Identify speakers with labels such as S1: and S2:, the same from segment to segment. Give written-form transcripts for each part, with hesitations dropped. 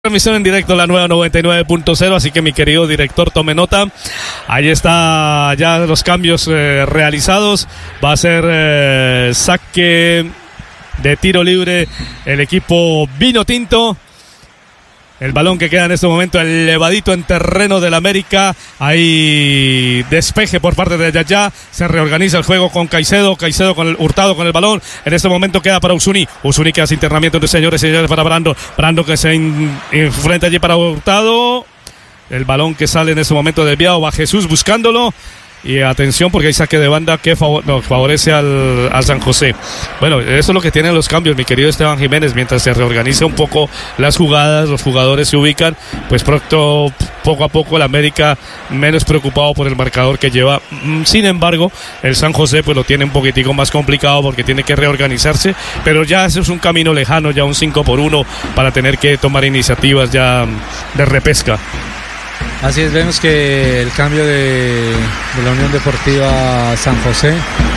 S1: Transmisión en directo, la nueva 99.0, así que mi querido director tome nota. Ahí está ya los cambios realizados. Va a ser saque de tiro libre el equipo vino tinto. El balón que queda en este momento elevadito en terreno del América. Hay despeje por parte de Yaya. Se reorganiza el juego con Caicedo. Caicedo con el Hurtado con el balón. En este momento queda para Uzuni. Uzuni que hace internamiento de señores y señores para Brando. Brando que se enfrenta allí para Hurtado. El balón que sale en este momento desviado. Va Jesús buscándolo. Y atención porque hay saque de banda que favorece al San José. Bueno, eso es lo que tienen los cambios, mi querido Esteban Jiménez. Mientras se reorganiza un poco las jugadas, los jugadores se ubican, pues pronto, poco a poco el América menos preocupado por el marcador que lleva. Sin embargo, el San José pues lo tiene un poquitico más complicado porque tiene que reorganizarse, pero ya eso es un camino lejano, ya un 5-1 para tener que tomar iniciativas ya de repesca.
S2: Así es, vemos que el cambio de la Unión Deportiva San José,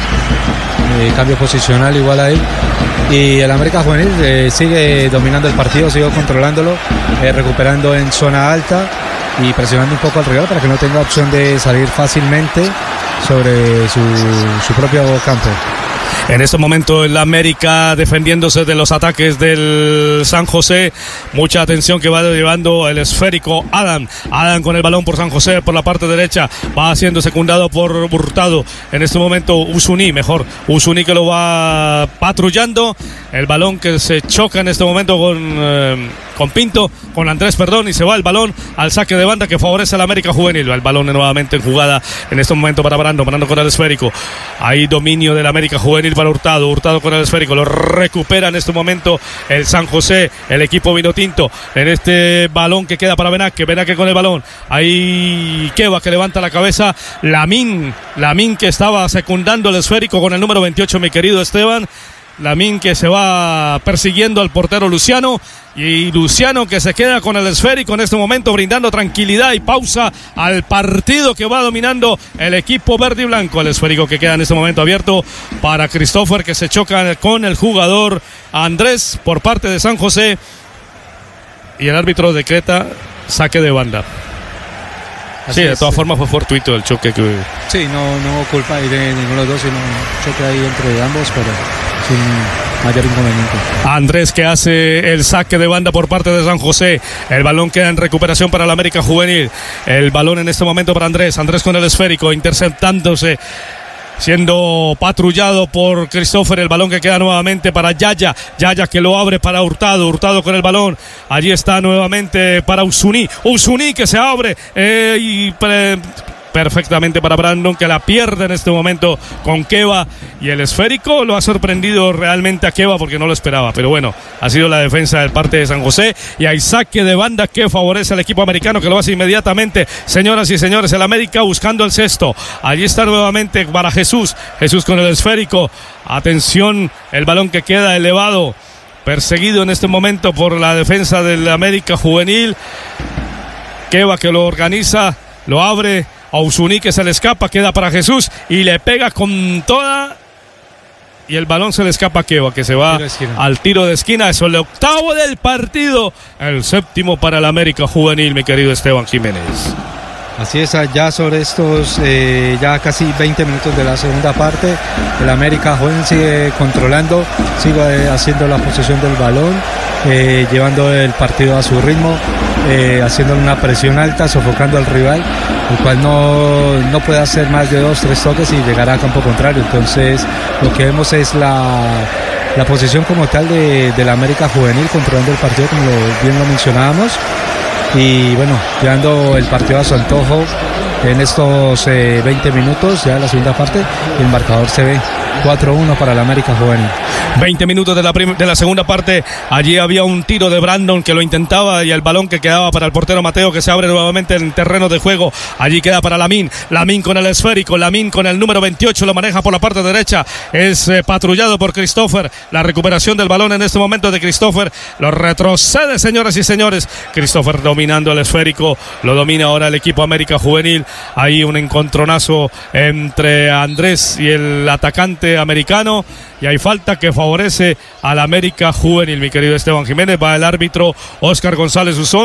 S2: cambio posicional igual ahí, y el América Juvenil sigue dominando el partido, sigue controlándolo, recuperando en zona alta y presionando un poco al rival para que no tenga opción de salir fácilmente sobre su propio campo.
S1: En este momento el América defendiéndose de los ataques del San José. Mucha atención que va llevando el esférico Adam. Adam con el balón por San José por la parte derecha. Va siendo secundado por Hurtado. En este momento Uzuni, mejor. Uzuni que lo va patrullando. El balón que se choca en este momento con Pinto, con Andrés, perdón, y se va el balón al saque de banda que favorece al América Juvenil. El balón nuevamente en jugada en este momento para Brando. Brando con el esférico. Hay dominio del América Juvenil para Hurtado. Hurtado con el esférico. Lo recupera en este momento el San José, el equipo vinotinto. En este balón que queda para Benaque. Benaque con el balón. Ahí Keva que levanta la cabeza. Lamín que estaba secundando el esférico con el número 28, mi querido Esteban. Lamín que se va persiguiendo al portero Luciano, y Luciano que se queda con el esférico en este momento brindando tranquilidad y pausa al partido que va dominando el equipo verde y blanco. El esférico que queda en este momento abierto para Christopher que se choca con el jugador Andrés por parte de San José, y el árbitro decreta saque de banda. Así sí, de todas formas fue fortuito el choque que...
S2: Sí, no hubo culpa ahí de ninguno de los dos, sino un choque ahí entre ambos, pero sin mayor inconveniente.
S1: Andrés que hace el saque de banda por parte de San José. El balón queda en recuperación para el América Juvenil. El balón en este momento para Andrés. Andrés con el esférico, interceptándose, siendo patrullado por Christopher. El balón que queda nuevamente para Yaya. Yaya que lo abre para Hurtado. Hurtado con el balón. Allí está nuevamente para Uzuni. Uzuni que se abre perfectamente para Brandon que la pierde en este momento con Keva, y el esférico lo ha sorprendido realmente a Keva porque no lo esperaba, pero bueno, ha sido la defensa del parte de San José, y hay saque de banda que favorece al equipo americano que lo hace inmediatamente. Señoras y señores, el América buscando el sexto. Allí está nuevamente para Jesús con el esférico. Atención, el balón que queda elevado, perseguido en este momento por la defensa del América Juvenil. Keva que lo organiza, lo abre a Uzuni que se le escapa, queda para Jesús y le pega con toda, y el balón se le escapa a Keva que se va al tiro de esquina. Eso es el octavo del partido, el séptimo para el América Juvenil, mi querido Esteban Jiménez.
S2: Así es, ya sobre estos ya casi 20 minutos de la segunda parte, el América Juvenil sigue controlando, sigue haciendo la posesión del balón, llevando el partido a su ritmo, haciendo una presión alta, sofocando al rival, el cual no puede hacer más de 2-3 toques y llegará a campo contrario. Entonces lo que vemos es la posición como tal del América Juvenil, controlando el partido como bien lo mencionábamos, y bueno, llevando el partido a su antojo en estos 20 minutos ya de la segunda parte. El marcador se ve 4-1 para el América Juvenil.
S1: 20 minutos de la segunda parte. Allí había un tiro de Brandon que lo intentaba, y el balón que quedaba para el portero Mateo que se abre nuevamente en terreno de juego. Allí queda para Lamín con el esférico. Lamín con el número 28 lo maneja por la parte derecha. Es patrullado por Christopher. La recuperación del balón en este momento de Christopher. Lo retrocede, señoras y señores. Christopher dominando el esférico. Lo domina ahora el equipo América Juvenil. Hay un encontronazo entre Andrés y el atacante contingente americano y hay falta que favorece al América juvenil, mi querido Esteban Jiménez. Va el árbitro Óscar González Uzón.